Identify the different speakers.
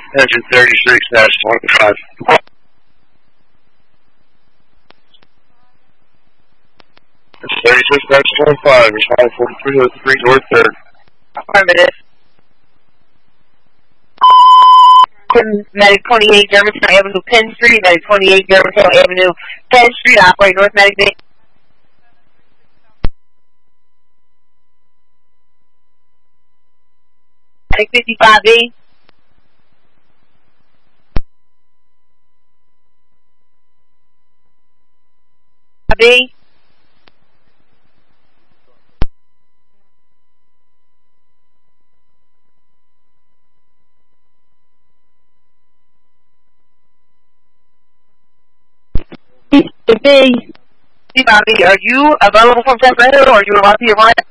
Speaker 1: Engine 36-15. 36-15, respond 4303 North 3rd.
Speaker 2: Affirmative. Medic 28 Germantown Avenue, Penn Street. Medic 28 Germantown Avenue, Penn Street. Operate North Medic Bay. Medic 55B. B. B. Are you available from Sacramento or are you about to arrive?